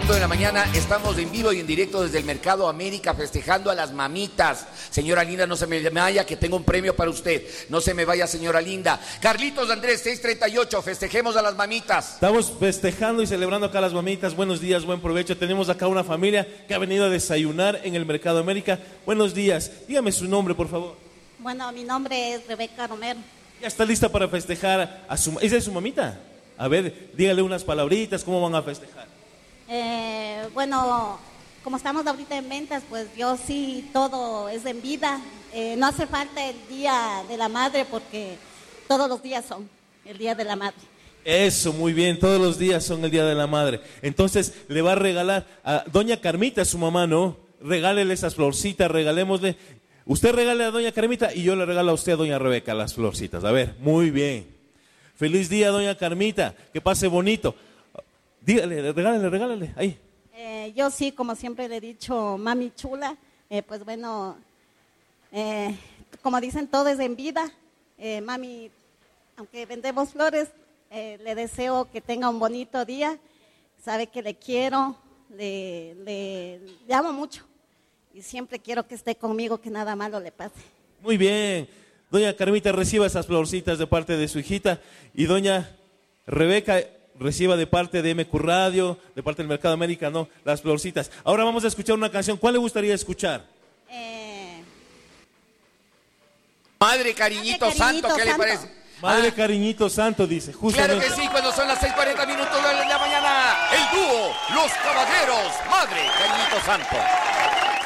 de la mañana. Estamos en vivo y en directo desde el Mercado América festejando a las mamitas. Señora linda, no se me vaya, que tengo un premio para usted. No se me vaya, señora linda. Carlitos Andrés, 638, festejemos a las mamitas. Estamos festejando y celebrando acá a las mamitas. Buenos días, buen provecho. Tenemos acá una familia que ha venido a desayunar en el Mercado América. Buenos días. Dígame su nombre, por favor. Bueno, mi nombre es Rebeca Romero. ¿Ya está lista para festejar a su... ¿Esa es su mamita? A ver, dígale unas palabritas, ¿cómo van a festejar? Bueno, como estamos ahorita en ventas, pues yo sí, todo es en vida. No hace falta el Día de la Madre porque todos los días son el Día de la Madre. Eso, muy bien, todos los días son el Día de la Madre. Entonces, le va a regalar a doña Carmita, su mamá, ¿no? Regálele esas florcitas, regalémosle. Usted regale a doña Carmita y yo le regalo a usted, a doña Rebeca, las florcitas. A ver, muy bien. Feliz día, doña Carmita, que pase bonito. Dígale, regálale, ahí. Yo sí, como siempre le he dicho, mami chula, pues bueno, como dicen, todo es en vida. Mami, aunque vendemos flores, le deseo que tenga un bonito día. Sabe que le quiero, le amo mucho y siempre quiero que esté conmigo, que nada malo le pase. Muy bien. Doña Carmita, reciba esas florcitas de parte de su hijita, y doña Rebeca reciba de parte de MQ Radio, de parte del Mercado América, ¿no? Las florcitas. Ahora vamos a escuchar una canción. ¿Cuál le gustaría escuchar? Madre Cariñito Santo, ¿qué le parece? Madre Cariñito Santo, dice, justamente. Claro que sí, cuando son las 6:40 minutos de la mañana, el dúo Los Caballeros, Madre Cariñito Santo.